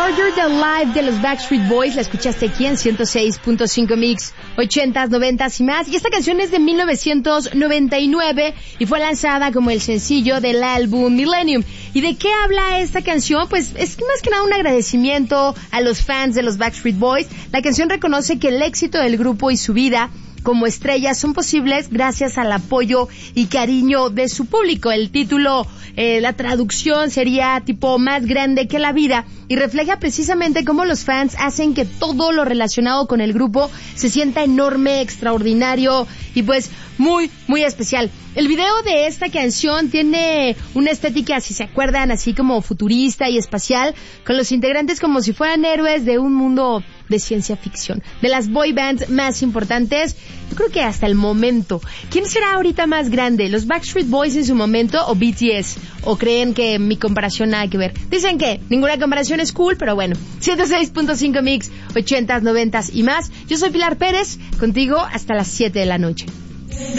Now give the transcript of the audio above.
Larger Than Life de los Backstreet Boys, la escuchaste aquí en 106.5 Mix, 80s, 90s y más. Y esta canción es de 1999 y fue lanzada como el sencillo del álbum Millennium. ¿Y de qué habla esta canción? Pues es más que nada un agradecimiento a los fans de los Backstreet Boys. La canción reconoce que el éxito del grupo y su vida como estrellas son posibles gracias al apoyo y cariño de su público. El título, la traducción sería tipo más grande que la vida y refleja precisamente cómo los fans hacen que todo lo relacionado con el grupo se sienta enorme, extraordinario y pues muy, muy especial. El video de esta canción tiene una estética, si se acuerdan, así como futurista y espacial, con los integrantes como si fueran héroes de un mundo de ciencia ficción. De las boy bands más importantes, yo creo que hasta el momento. ¿Quién será ahorita más grande? ¿Los Backstreet Boys en su momento o BTS? ¿O creen que mi comparación nada que ver? Dicen que ninguna comparación es cool, pero bueno. 106.5 Mix, 80s, 90s y más. Yo soy Pilar Pérez, contigo hasta las 7 de la noche.